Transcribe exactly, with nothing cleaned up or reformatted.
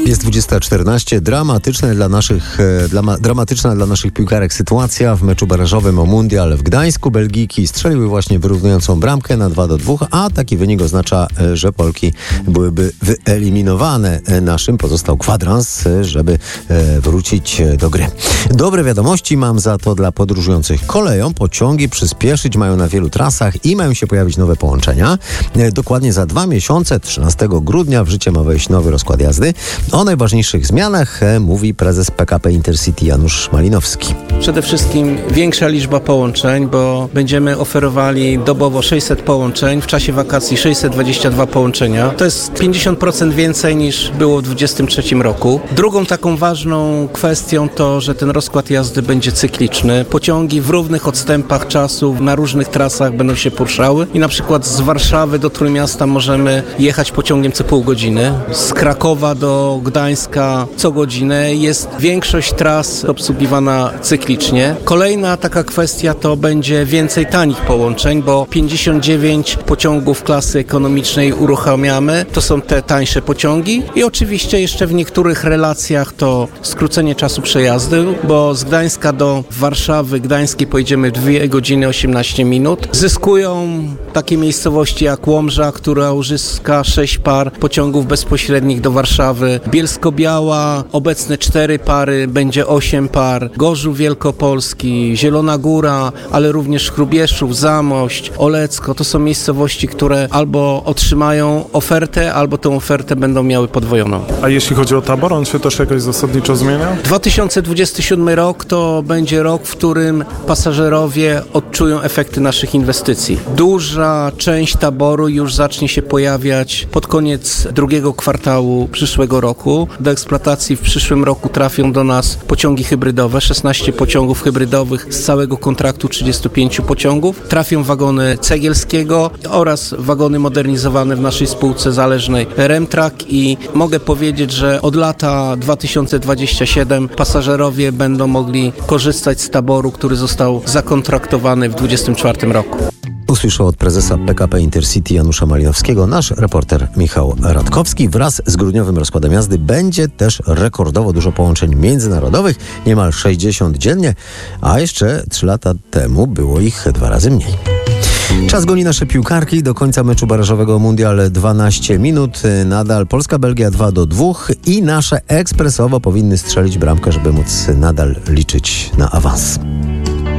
Jest dwudziesta czternaście. Dramatyczne dla naszych, dla, dramatyczna dla naszych piłkarek sytuacja w meczu barażowym o mundial w Gdańsku. Belgijki strzeliły właśnie wyrównującą bramkę na dwa do dwóch, a taki wynik oznacza, że Polki byłyby wyeliminowane. Naszym pozostał kwadrans, żeby wrócić do gry. Dobre wiadomości mam za to dla podróżujących koleją. Pociągi przyspieszyć mają na wielu trasach i mają się pojawić nowe połączenia. Dokładnie za dwa miesiące, trzynastego grudnia, w życie ma wejść nowy rozkład jazdy. O najważniejszych zmianach mówi prezes P K P Intercity Janusz Malinowski. Przede wszystkim większa liczba połączeń, bo będziemy oferowali dobowo sześćset połączeń, w czasie wakacji sześćset dwadzieścia dwa połączenia. To jest pięćdziesiąt procent więcej niż było w dwudziestym trzecim roku. Drugą taką ważną kwestią to, że ten rozkład jazdy będzie cykliczny. Pociągi w równych odstępach czasu na różnych trasach będą się poruszały i na przykład z Warszawy do Trójmiasta możemy jechać pociągiem co pół godziny. Z Krakowa do Gdańska co godzinę. Jest większość tras obsługiwana cyklicznie. Kolejna taka kwestia to będzie więcej tanich połączeń, bo pięćdziesiąt dziewięć pociągów klasy ekonomicznej uruchamiamy. To są te tańsze pociągi i oczywiście jeszcze w niektórych relacjach to skrócenie czasu przejazdu, bo z Gdańska do Warszawy Gdańskiej pojedziemy dwie godziny osiemnaście minut. Zyskują takie miejscowości jak Łomża, która uzyska sześć par pociągów bezpośrednich do Warszawy. Bielsko-Biała, obecne cztery pary, będzie osiem par. Gorzów Wielkopolski, Zielona Góra, ale również Hrubieszów, Zamość, Olecko. To są miejscowości, które albo otrzymają ofertę, albo tę ofertę będą miały podwojoną. A jeśli chodzi o tabor, on się też jakoś zasadniczo zmienia? dwa tysiące dwudziesty siódmy rok to będzie rok, w którym pasażerowie odczują efekty naszych inwestycji. Duża część taboru już zacznie się pojawiać pod koniec drugiego kwartału przyszłego roku. Do eksploatacji w przyszłym roku trafią do nas pociągi hybrydowe, szesnaście pociągów hybrydowych z całego kontraktu trzydziestu pięciu pociągów. Trafią wagony Cegielskiego oraz wagony modernizowane w naszej spółce zależnej Remtrak i mogę powiedzieć, że od lata dwa tysiące dwudziestego siódmego pasażerowie będą mogli korzystać z taboru, który został zakontraktowany w dwudziestym czwartym roku. Usłyszał od prezesa P K P Intercity Janusza Malinowskiego nasz reporter Michał Radkowski. Wraz z grudniowym rozkładem jazdy będzie też rekordowo dużo połączeń międzynarodowych, niemal sześćdziesiąt dziennie, a jeszcze trzy lata temu było ich dwa razy mniej. Czas goni nasze piłkarki. Do końca meczu barażowego Mundial dwanaście minut. Nadal Polska-Belgia dwa do dwóch i nasze ekspresowo powinny strzelić bramkę, żeby móc nadal liczyć na awans.